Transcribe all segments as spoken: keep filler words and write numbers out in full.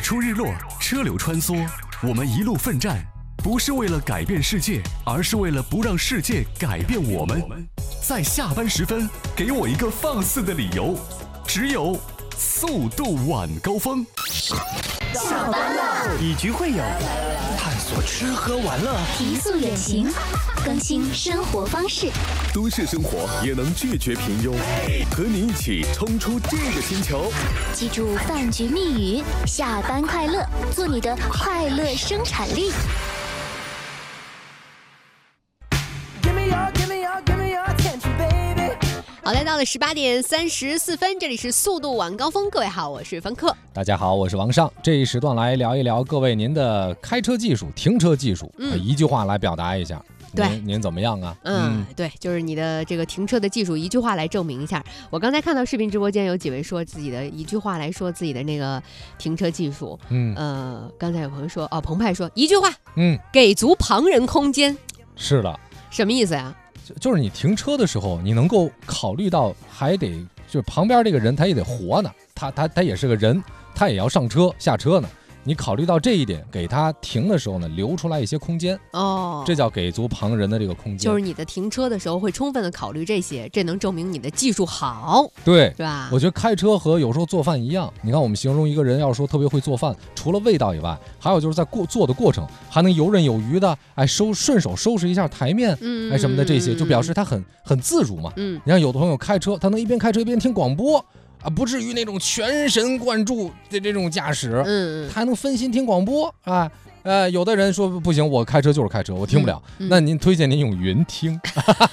出日落，车流穿梭，我们一路奋战，不是为了改变世界，而是为了不让世界改变我们。在下班时分，给我一个放肆的理由，只有速度晚高峰。 下班了， 以局会友，探索吃喝玩乐， 提速远行，更新生活方式。 都市生活也能拒绝平庸，和你一起冲出这个星球。 记住饭局密语：下班快乐，做你的快乐生产力。 好，来到了十八点三十四分，这里是速度晚高峰。各位好，我是凡客。 大家好，我是王尚。这一时段来聊一聊各位您的开车技术、停车技术，嗯、一句话来表达一下。 对， 您, 您怎么样啊？ 嗯，对，就是你的这个停车的技术，一句话来证明一下。我刚才看到视频直播间有几位说自己的一句话来说自己的那个停车技术。嗯，呃，刚才有朋友说，哦，澎湃说一句话，嗯，给足旁人空间。 是的， 什么意思呀？ 就就是你停车的时候，你能够考虑到，还得就是旁边这个人他也得活呢，他他他也是个人，他也要上车下车呢。你考虑到这一点，给他停的时候呢，留出来一些空间哦，这叫给足旁人的这个空间。 就是你的停车的时候会充分的考虑这些，这能证明你的技术好， 对， 是吧？ 我觉得开车和有时候做饭一样，你看我们形容一个人要说特别会做饭，除了味道以外，还有就是在过做的过程还能游刃有余的，哎收顺手收拾一下台面，嗯，哎什么的这些，就表示他很很自如嘛。嗯，你看有的朋友开车，他能一边开车一边听广播。啊，不至于那种全神贯注的这种驾驶，嗯，他还能分心听广播啊。呃，有的人说不行，我开车就是开车，我听不了。嗯嗯、那您推荐您用云听，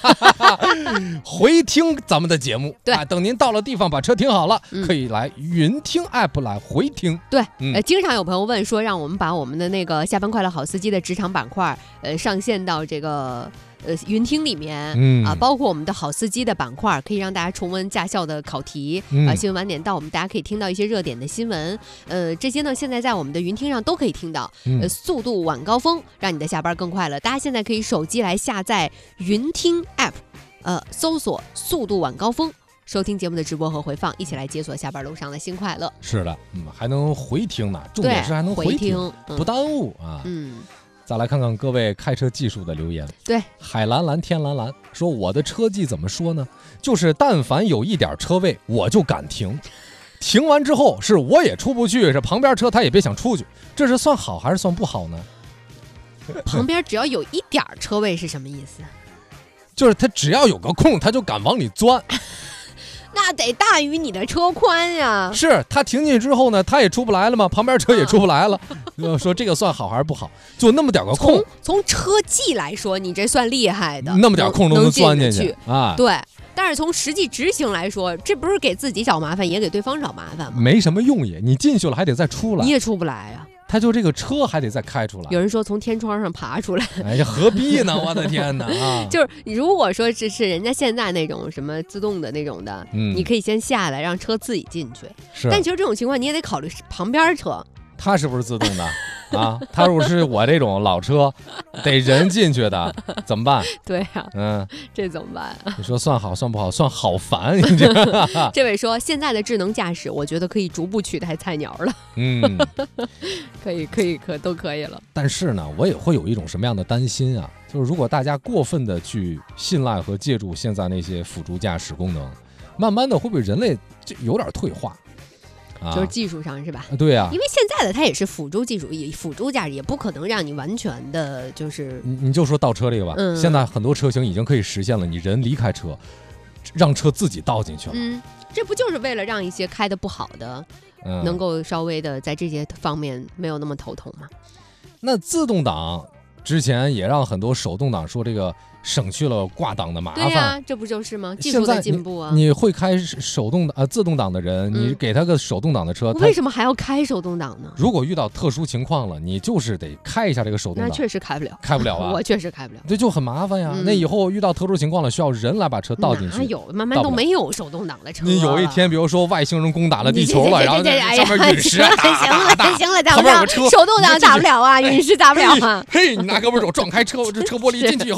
回听咱们的节目。 对、 啊，等您到了地方把车停好了，嗯、可以来云听 app 来回听。 对，嗯、呃，经常有朋友问说，让我们把我们的那个下班快乐好司机的职场板块，呃，上线到这个。呃，云听里面、嗯、啊，包括我们的好司机的板块，可以让大家重温驾校的考题、嗯、啊。新闻晚点到，我们大家可以听到一些热点的新闻，呃，这些呢，现在在我们的云听上都可以听到。嗯、呃，速度晚高峰，让你的下班更快乐。大家现在可以手机来下载云听 app， 呃，搜索速度晚高峰，收听节目的直播和回放，一起来解锁下班路上的新快乐。 是的，嗯，还能回听呢，重点是还能回听， 回听嗯、不耽误啊。 嗯。 再来看看各位开车技术的留言。 对， 海蓝蓝天蓝蓝说，我的车技怎么说呢？就是但凡有一点车位，我就敢停。停完之后，是我也出不去，是旁边车他也别想出去。这是算好还是算不好呢？ 旁边只要有一点车位是什么意思？ 就是他只要有个空，他就敢往里钻。 那得大于你的车宽呀！ 是他停进去之后呢，他也出不来了嘛，旁边车也出不来了。啊、说这个算好还是不好？就那么点个空， 从从车技来说，你这算厉害的， 那么点空都能钻进去啊！ 对，但是从实际执行来说，这不是给自己找麻烦，也给对方找麻烦吗？ 没什么用也，你进去了还得再出来， 你也出不来呀、啊。 他就这个车还得再开出来。 有人说从天窗上爬出来， 哎呀，何必呢？我的天哪！啊， 就是如果说这是人家现在那种什么自动的那种的，嗯，你可以先下来让车自己进去。 是， 但其实这种情况你也得考虑旁边车。 他是不是自动的啊？他如果是我这种老车，得人进去的，怎么办？ 对呀、啊， 嗯， 这怎么办、啊？ 你说算好算不好？算好烦！你这这位说，现在的智能驾驶，我觉得可以逐步取代菜鸟了。嗯，可以，可以，可都可以了。 但是呢，我也会有一种什么样的担心啊？就是如果大家过分的去信赖和借助现在那些辅助驾驶功能，慢慢的会不会人类就有点退化？ 就是技术上是吧？ 对呀、啊， 因为现在的它也是辅助技术，也辅助驾驶也不可能让你完全的，就是你你就说倒车这个吧、嗯，现在很多车型已经可以实现了，你人离开车，让车自己倒进去了。 嗯，这不就是为了让一些开的不好的，嗯、能够稍微的在这些方面没有那么头痛吗？ 那自动挡之前也让很多手动挡说这个省去了挂档的麻烦。 对呀、啊，这不就是吗？技术的进步啊！ 你, 你会开手动呃自动挡的人，嗯、你给他个手动挡的车， 为什么还要开手动挡呢？ 如果遇到特殊情况了，你就是得开一下这个手动挡。 那确实开不了， 开不了啊！ 我确实开不了， 这就很麻烦呀、嗯。那以后遇到特殊情况了，需要人来把车倒进去。 哪有？慢慢都没有手动挡的车。 你有一天，比如说外星人攻打了地球了，然后上面陨石打打打，行了，打不了，手动挡打不了啊，陨石打不了啊。 嘿，你拿胳膊肘撞开车，这车玻璃进去以后要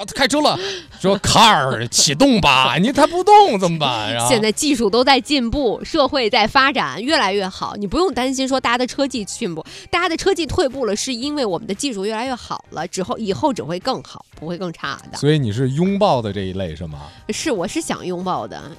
开车了，说 car 启动吧，你它不动怎么办？然后现在技术都在进步，社会在发展，越来越好，你不用担心说大家的车技进步，大家的车技退步了，是因为我们的技术越来越好了，之后以后只会更好，不会更差的。 所以你是拥抱的这一类是吗？ 是，我是想拥抱的。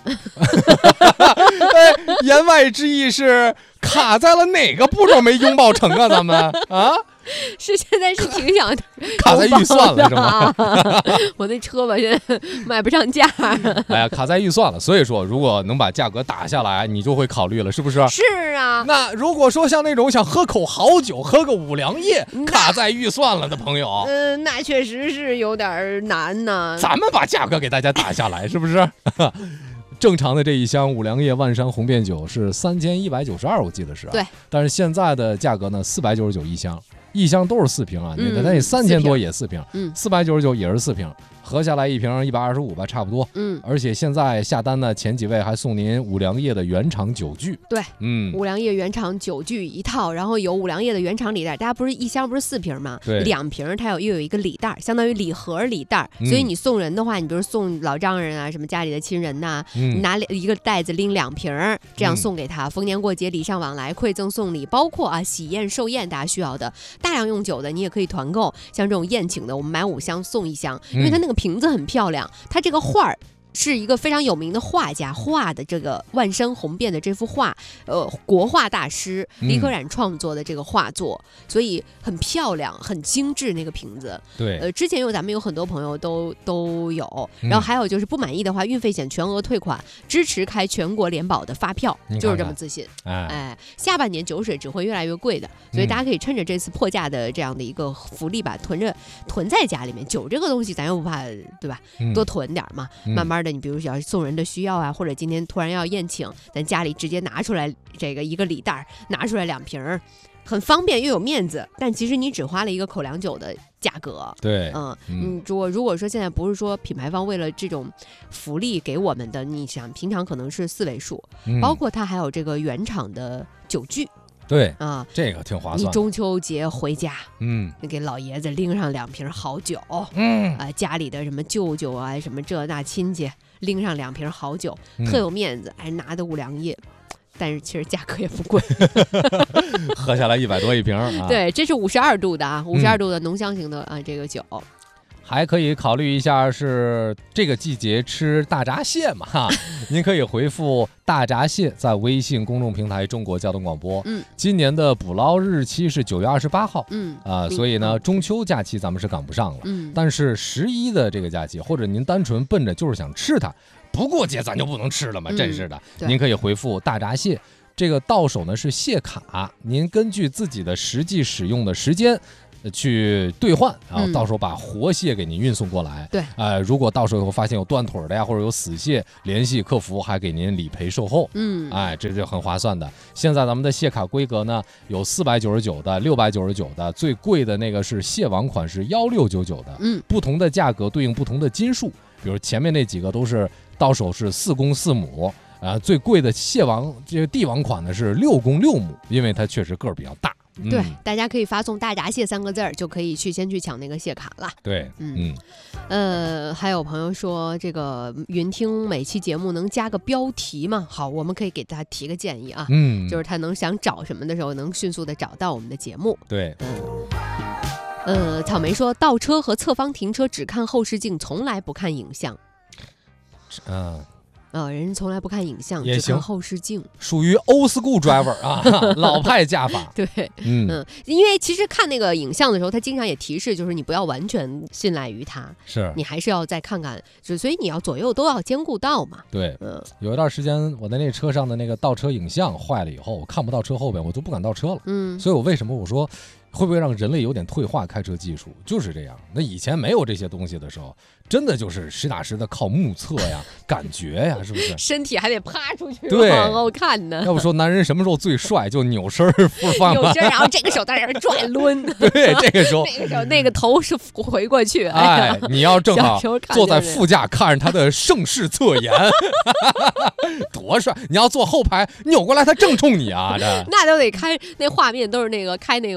言外之意是卡在了哪个步骤没拥抱成啊？咱们啊， 是现在是挺想卡在预算了是吗？ 我那车吧现在卖不上价。 哎呀，卡在预算了，所以说如果能把价格打下来，你就会考虑了，是不是？ 是啊。 那如果说像那种想喝口好酒、喝个五粮液，卡在预算了的朋友， 嗯、呃，那确实是有点难呢。 咱们把价格给大家打下来，是不是？正常的这一箱五粮液万山红遍酒是三千一百九十二，我记得是、啊。 对。 但是现在的价格呢，四百九十九一箱，一箱都是四瓶啊，你看那三千多也四瓶，嗯，四百九十九也是四瓶。合下来一瓶一百二十五吧，差不多。嗯，而且现在下单呢，前几位还送您五粮液的原厂酒具。 对，嗯，五粮液原厂酒具一套，然后有五粮液的原厂礼袋。大家不是一箱不是四瓶吗？ 对， 两瓶它有又有一个礼袋，相当于礼盒礼袋。嗯、所以你送人的话，你比如送老丈人啊，什么家里的亲人呐、啊，嗯、你拿一个袋子拎两瓶，这样送给他。嗯、逢年过节礼尚往来，馈赠送礼，包括啊喜宴寿宴大家需要的大量用酒的，你也可以团购。像这种宴请的，我们买五箱送一箱，因为它那个瓶子很漂亮。它这个画儿是一个非常有名的画家画的，这个万山红遍的这幅画，呃，国画大师李可染创作的这个画作，嗯、所以很漂亮，很精致那个瓶子。 对， 呃，之前有咱们有很多朋友都都有，然后还有就是不满意的话，运费险全额退款，支持开全国联保的发票， 看看就是这么自信。哎, 哎，下半年酒水只会越来越贵的，所以大家可以趁着这次破价的这样的一个福利吧，囤着囤在家里面。酒这个东西咱又不怕，对吧？嗯、多囤点嘛，嗯、慢慢的。你比如要送人的需要啊，或者今天突然要宴请，咱家里直接拿出来这个一个礼袋，拿出来两瓶，很方便又有面子。但其实你只花了一个口粮酒的价格。 对， 嗯嗯，如果如果说现在不是说品牌方为了这种福利给我们的，你想平常可能是四位数，嗯、包括它还有这个原厂的酒具。 对啊，这个挺划算。 你中秋节回家， 嗯， 你给老爷子拎上两瓶好酒， 嗯啊、呃，家里的什么舅舅啊，什么这那亲戚拎上两瓶好酒，嗯、特有面子，还拿的五粮液，但是其实价格也不贵， 喝下来一百多一瓶啊。 对，这是五十二度的啊，五十二度的浓香型的啊、呃、这个酒。 还可以考虑一下，是这个季节吃大闸蟹嘛？哈，您可以回复大闸蟹在微信公众平台中国交通广播。嗯，今年的捕捞日期是九月二十八号。嗯啊、呃，所以呢，中秋假期咱们是赶不上了。嗯，但是十一的这个假期，或者您单纯奔着就是想吃它，不过节咱就不能吃了嘛？嗯、真是的，您可以回复大闸蟹。这个到手呢是蟹卡，您根据自己的实际使用的时间。去兑换，然后到时候把活蟹给您运送过来。 对、 嗯，呃，如果到时候发现有断腿的呀，或者有死蟹，联系客服还给您理赔售后。嗯，哎，这是很划算的。现在咱们的蟹卡规格呢，有四百九十九的、六百九十九的，最贵的那个是蟹王款是幺六九九的。嗯，不同的价格对应不同的斤数，比如前面那几个都是到手是四公四母。啊，最贵的蟹王这个帝王款呢是六公六母，因为它确实个儿比较大。 嗯、对，大家可以发送大闸蟹三个字儿，就可以去先去抢那个蟹卡了。 对，嗯嗯，呃，还有朋友说这个云听每期节目能加个标题吗？好，我们可以给他提个建议啊，嗯，就是他能想找什么的时候，能迅速的找到我们的节目。 对， 嗯，呃，草莓说倒车和侧方停车只看后视镜，从来不看影像。 嗯。 呃，人从来不看影像，只看后视镜， 属于 old school driver 啊，老派驾法。 对，嗯嗯，因为其实看那个影像的时候，他经常也提示，就是你不要完全信赖于他， 是你还是要再看看，就所以你要左右都要兼顾到嘛。 对，嗯，有一段时间我在那车上的那个倒车影像坏了以后，我看不到车后边，我就不敢倒车了。嗯，所以我为什么我说会不会让人类有点退化开车技术？就是这样。那以前没有这些东西的时候，真的就是实打实的靠目测呀、感觉呀，是不是？ 身体还得趴出去， 对， 往后看呢。 要不说男人什么时候最帅，就扭身儿放扭身，然后这个手在那儿转抡。 对，这个时候那个手那个头是回过去。 哎，你要正好坐在副驾看着他的盛世侧颜，多帅！你要坐后排扭过来，他正冲你啊，这那都得开那画面都是那个开那个，我都记得。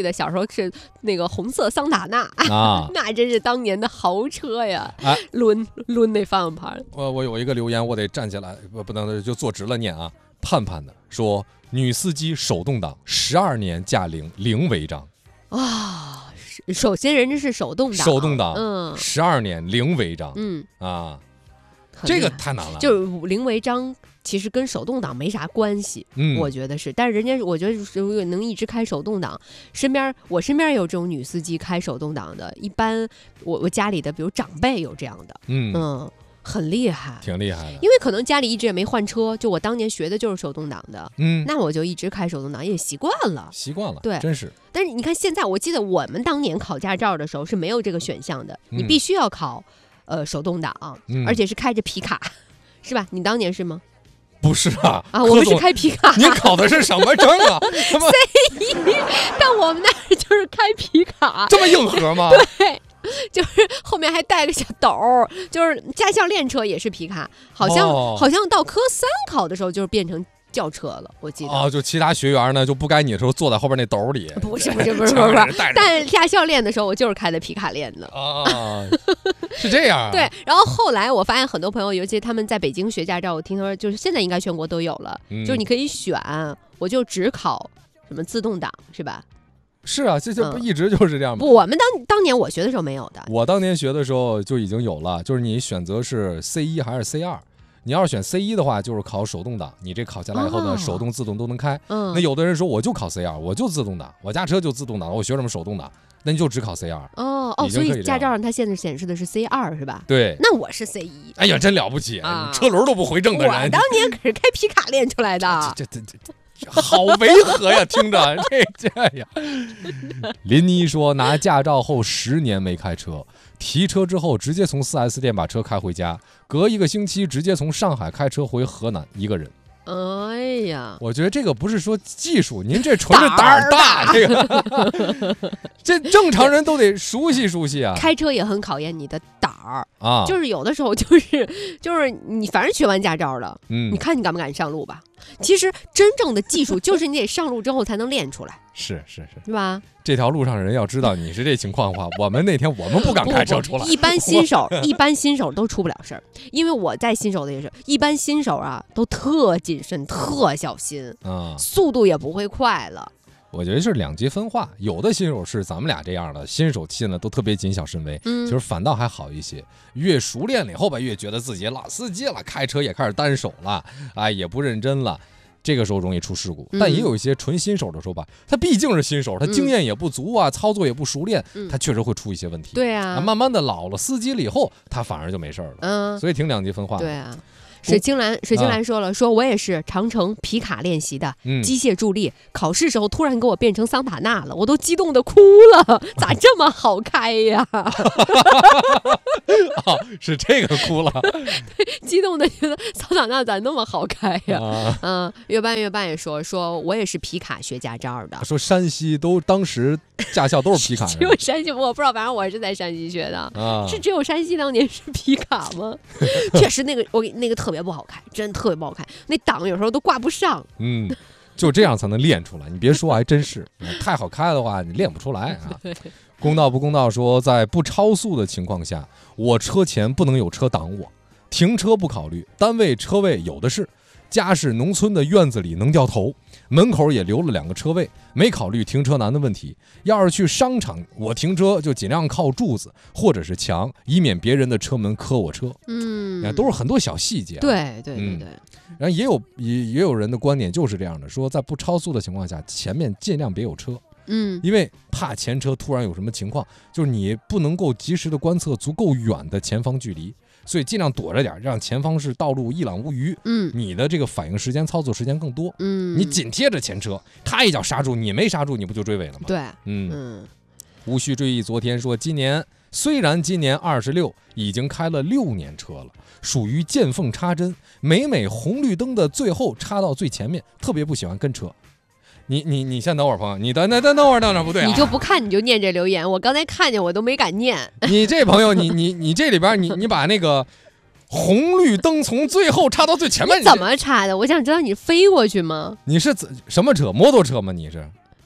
得小时候是那个红色桑塔纳啊， 那真是当年的豪车呀， 哎， 抡抡那方向盘。 我我有一个留言，我得站起来，不不能就坐直了念啊。盼盼的说，女司机手动挡，十二年驾龄零违章啊。首先人家是手动挡， 手动挡， 嗯， 十二年零违章， 嗯啊，这个太难了。 就是零违章，其实跟手动挡没啥关系，嗯，我觉得是。但是人家，我觉得如果能一直开手动挡，身边我身边也有这种女司机开手动挡的，一般我我家里的比如长辈有这样的，嗯嗯。很厉害， 挺厉害的， 因为可能家里一直也没换车，就我当年学的就是手动挡的，嗯，那我就一直开手动挡，也习惯了， 习惯了， 对， 真是。 但是你看现在，我记得我们当年考驾照的时候是没有这个选项的，嗯、你必须要考，呃，手动挡，嗯、而且是开着皮卡，是吧？你当年是吗？ 不是啊， 啊，我们是开皮卡。 你考的是什么证啊 ？C 一，但我们那儿就是开皮卡， 这么硬核吗？ 对。就是后面还带个小斗，就是驾校练车也是皮卡，好像、哦、好像到科三考的时候就是变成轿车了，我记得。 哦，就其他学员呢就不该你的时候坐在后边那斗里。 不是不是不是不是，但驾校练的时候我就是开的皮卡练的。 啊，是这样、啊。 对，然后后来我发现很多朋友，尤其他们在北京学驾照，我听说就是现在应该全国都有了，嗯、就是你可以选，我就只考什么自动挡，是吧？ 是啊，这就不一直就是这样吗？ 不、嗯，我们当当年我学的时候没有的。 我当年学的时候就已经有了，就是你选择是 C 一还是 C 二。你要是选 C 一的话，就是考手动挡，你这考下来以后呢，哦、手动自动都能开。嗯，那有的人说我就考 C 二，我就自动挡，我家车就自动挡，我学什么手动挡？那你就只考 C 二。 哦哦，所以驾照上它现在显示的是 C 二是吧？ 对。 那我是 C 一。 哎呀，真了不起，啊、车轮都不回正的人。 我当年可是开皮卡练出来的。 这这这这。好违和呀，听着这这呀。林妮说，拿驾照后十年没开车，提车之后直接从 四 S 店把车开回家，隔一个星期直接从上海开车回河南，一个人。 哎呀， 我觉得这个不是说技术，您这纯是胆儿大，这个这正常人都得熟悉熟悉啊。 开车也很考验你的胆儿啊，就是有的时候就是就是你反正学完驾照了，嗯，你看你敢不敢上路吧？其实真正的技术就是你得上路之后才能练出来。 是是是， 是吧？ 这条路上人要知道你是这情况的话，我们那天我们不敢开车出来。 一般新手，一般新手都出不了事儿，因为我在新手的也是，一般新手啊都特谨慎、特小心啊，速度也不会快了。 我觉得是两极分化，有的新手是咱们俩这样的，新手现在都特别谨小慎微，嗯，其实反倒还好一些。越熟练了以后吧，越觉得自己老司机了，开车也开始单手了，哎，也不认真了。这个时候容易出事故，但也有一些纯新手的时候吧，他毕竟是新手，他经验也不足啊，嗯、操作也不熟练，嗯、他确实会出一些问题。 对啊， 慢慢的老了司机了以后，他反而就没事了。嗯，所以挺两极分化的。 对啊。水清兰，水清兰说了，啊、说我也是长城皮卡练习的，嗯、机械助力，考试时候突然给我变成桑塔纳了，我都激动的哭了，咋这么好开呀？ 哦，是这个哭了， 激动的觉得桑塔纳咋那么好开呀？啊、嗯，越办越办也说，说我也是皮卡学驾照的， 说山西都当时驾校都是皮卡， 只有山西我不知道，反正我是在山西学的，啊、是只有山西当年是皮卡吗？确实那个我那个特别。特别不好开，真特别不好开，那档有时候都挂不上。 嗯，就这样才能练出来。你别说，还真是太好开的话，你练不出来啊。公道不公道说，在不超速的情况下，我车前不能有车挡我，停车不考虑，单位车位有的是，家是农村的院子里能掉头，门口也留了两个车位，没考虑停车难的问题。要是去商场，我停车就尽量靠柱子或者是墙，以免别人的车门磕我车。嗯，都是很多小细节、啊。 对对对对。 嗯、然后也有也也有人的观点就是这样的，说在不超速的情况下，前面尽量别有车。嗯，因为怕前车突然有什么情况，就是你不能够及时的观测足够远的前方距离。所以尽量躲着点，让前方是道路一览无余。嗯，你的这个反应时间、操作时间更多。嗯，你紧贴着前车，他一脚刹住，你没刹住，你不就追尾了吗？ 对， 嗯嗯。无需追忆昨天说，今年虽然今年二十六，已经开了六年车了，属于见缝插针，每每红绿灯的最后插到最前面，特别不喜欢跟车。你你你先等会儿，朋友，你等等等等会儿，等会儿不对、啊， 你就不看你就念这留言，我刚才看见我都没敢念。 你这朋友，你你你这里边你你把那个红绿灯从最后插到最前面， 你怎么插的？我想知道你飞过去吗？ 你是什么车？摩托车吗？你是？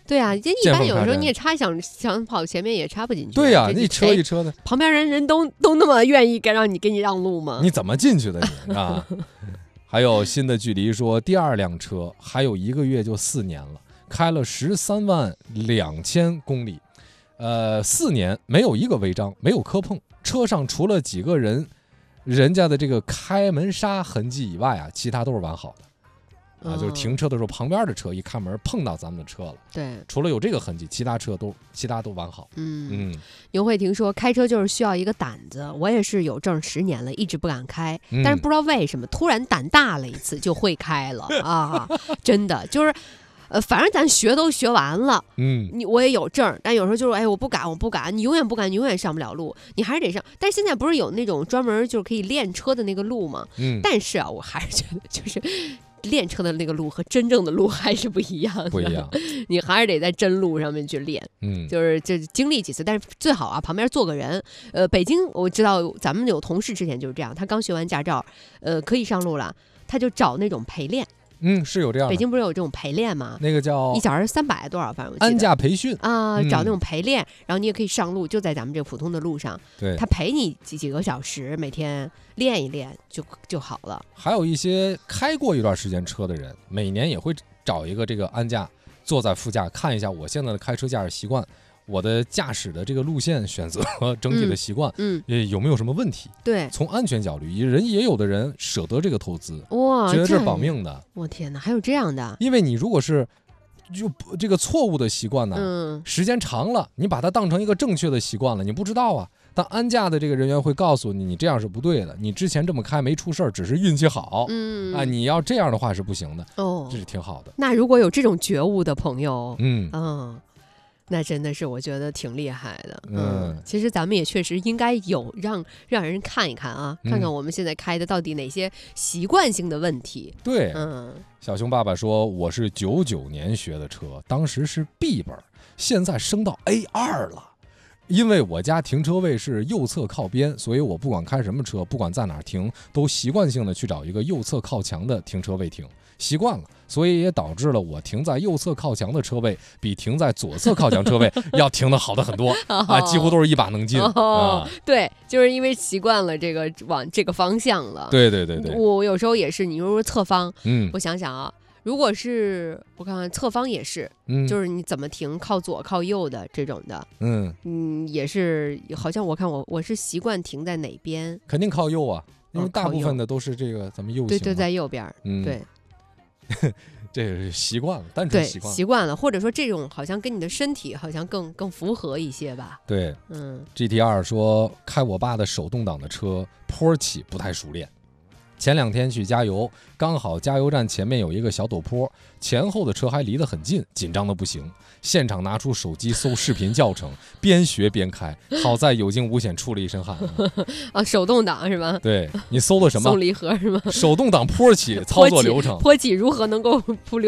对啊，这一般有时候你也插想想跑前面也插不进去。 对呀、啊，那一车一车的， 旁边人人都都那么愿意该让你给你让路吗？ 你怎么进去的你啊？还有新的距离说，第二辆车还有一个月就四年了，开了十三万两千公里，呃，四年没有一个违章，没有磕碰，车上除了几个人人家的这个开门刹痕迹以外啊，其他都是完好的。啊，就是停车的时候，旁边的车一开门碰到咱们的车了。 对， 除了有这个痕迹，其他车都其他都完好。 嗯嗯， 牛慧婷说，开车就是需要一个胆子。我也是有证十年了，一直不敢开， 嗯、 但是不知道为什么突然胆大了一次就会开了啊！真的就是，呃，反正咱学都学完了， 嗯， 你我也有证，但有时候就是哎，我不敢，我不敢，你永远不敢，你永远上不了路，你还是得上。但是现在不是有那种专门就是可以练车的那个路吗？ 嗯， 但是啊，我还是觉得就是。练车的那个路和真正的路还是不一样的， 不一样， 你还是得在真路上面去练。 嗯， 就是这经历几次，但是最好啊，旁边坐个人。呃，北京我知道咱们有同事之前就是这样，他刚学完驾照，呃，可以上路了，他就找那种陪练。 嗯，是有这样的。 北京不是有这种陪练吗？ 那个叫一小时三百多少，反正我记得。 安驾培训啊、呃， 嗯、 找那种陪练，然后你也可以上路，就在咱们这个普通的路上。 对， 他陪你几几个小时，每天练一练就就好了。 还有一些开过一段时间车的人，每年也会找一个这个安驾，坐在副驾看一下我现在的开车驾驶习惯。我的驾驶的这个路线选择和整体的习惯， 嗯， 嗯有没有什么问题？ 对， 从安全角度，人也有的人舍得这个投资， 哇， 觉得这是保命的。 我天哪，还有这样的？ 因为你如果是就这个错误的习惯呢， 嗯， 时间长了，你把它当成一个正确的习惯了，你不知道啊。但安驾的这个人员会告诉你，你这样是不对的，你之前这么开没出事儿，只是运气好， 嗯啊，你要这样的话是不行的。 哦， 这是挺好的。 那如果有这种觉悟的朋友， 嗯嗯。那真的是我觉得挺厉害的， 嗯， 嗯其实咱们也确实应该有让让人看一看啊， 嗯、 看看我们现在开的到底哪些习惯性的问题。 对， 嗯， 小熊爸爸说我是九九年学的车，当时是 B 本，现在升到 A 二了。因为我家停车位是右侧靠边，所以我不管开什么车，不管在哪儿停，都习惯性的去找一个右侧靠墙的停车位停，习惯了，所以也导致了我停在右侧靠墙的车位比停在左侧靠墙车位要停的好的很多啊，几乎都是一把能进、 哦啊。 对，就是因为习惯了这个往这个方向了。 对对对对， 我有时候也是，你说侧方， 嗯， 我想想啊。如果是我看看侧方也是、嗯，就是你怎么停，靠左靠右的这种的， 嗯嗯，也是好像我看我我是习惯停在哪边， 肯定靠右啊，因为哦、 大部分的都是这个咱们右行、啊， 对，就在右边， 嗯， 对， 这是习惯了，单纯习惯了， 习惯了，或者说这种好像跟你的身体好像更更符合一些吧， 对， 嗯 ，G T 二说开我爸的手动挡的车，坡起不太熟练。前两天去加油，刚好加油站前面有一个小陡坡，前后的车还离得很近，紧张的不行。现场拿出手机搜视频教程，边学边开，好在有惊无险，出了一身汗。 啊，手动挡是吗？ 对，你搜的什么？ 送礼盒是吗？ 手动挡坡起操作流程， 坡起如何能够不流